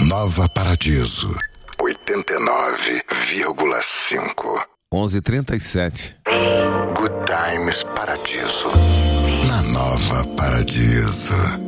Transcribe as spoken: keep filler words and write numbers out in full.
Nova Paradiso, oitenta e nove vírgula cinco. onze e trinta e sete. Good Times Paradiso, na Nova Paradiso.